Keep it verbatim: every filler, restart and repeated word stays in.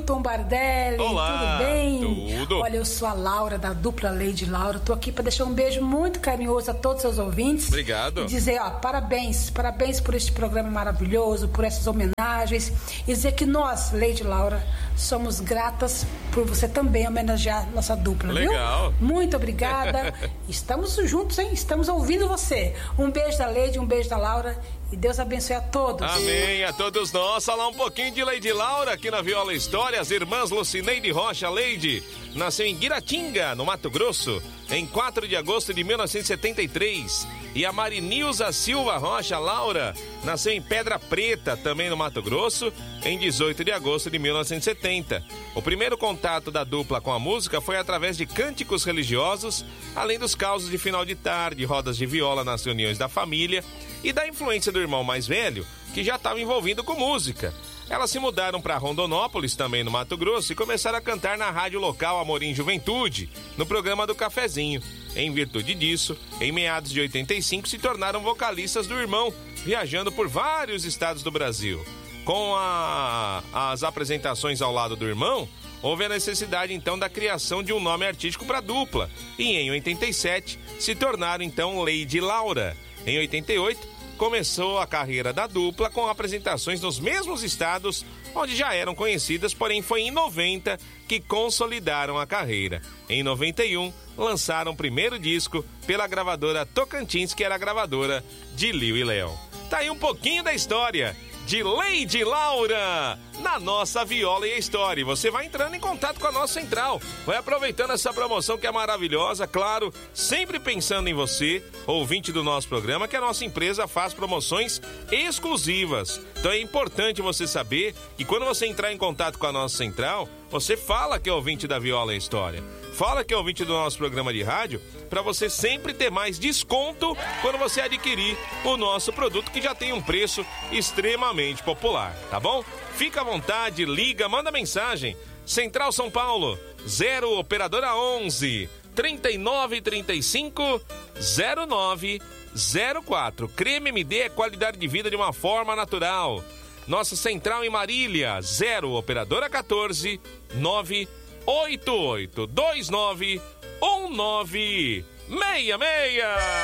Milton Bardelli. Olá, tudo bem? Tudo. Olha, eu sou a Laura, da dupla Lady Laura. Tô aqui para deixar um beijo muito carinhoso a todos os seus ouvintes. Obrigado. E dizer, ó, parabéns, parabéns por este programa maravilhoso, por essas homenagens. E dizer que nós, Lady Laura, somos gratas por você também homenagear nossa dupla, Legal. Viu? Muito obrigada. Estamos juntos, hein? Estamos ouvindo você. Um beijo da Lady, um beijo da Laura. E Deus abençoe a todos. Amém, a todos nós. Falar um pouquinho de Lady Laura aqui na Viola História. As irmãs Lucineide Rocha Leide nasceu em Guiratinga, no Mato Grosso, em quatro de agosto de mil novecentos e setenta e três. E a Marinilza Silva Rocha Laura nasceu em Pedra Preta, também no Mato Grosso, em dezoito de agosto de mil novecentos e setenta. O primeiro contato da dupla com a música foi através de cânticos religiosos, além dos causos de final de tarde, rodas de viola nas reuniões da família e da influência do irmão mais velho, que já estava envolvido com música. Elas se mudaram para Rondonópolis, também no Mato Grosso, e começaram a cantar na rádio local Amorim Juventude, no programa do Cafezinho. Em virtude disso, em meados de oitenta e cinco, se tornaram vocalistas do irmão, viajando por vários estados do Brasil. Com a, as apresentações ao lado do irmão, houve a necessidade então da criação de um nome artístico para a dupla, e em oitenta e sete se tornaram então Lady Laura. Em oitenta e oito, começou a carreira da dupla com apresentações nos mesmos estados onde já eram conhecidas, porém foi em noventa que consolidaram a carreira. Em noventa e um, lançaram o primeiro disco pela gravadora Tocantins, que era a gravadora de Liu e Léo. Tá aí um pouquinho da história de Lady Laura na nossa Viola e a História. Você vai entrando em contato com a nossa central, vai aproveitando essa promoção que é maravilhosa, claro, sempre pensando em você, ouvinte do nosso programa, que a nossa empresa faz promoções exclusivas. Então é importante você saber que quando você entrar em contato com a nossa central, você fala que é ouvinte da Viola e a História, fala que é ouvinte do nosso programa de rádio, para você sempre ter mais desconto quando você adquirir o nosso produto, que já tem um preço extremamente popular, tá bom? Fica à vontade, liga, manda mensagem. Central São Paulo, zero operadora onze, trinta e nove, trinta e cinco, zero nove zero quatro. Creme M D é qualidade de vida de uma forma natural. Nossa central em Marília, zero operadora quatorze, nove oito oito dois nove um nove seis seis.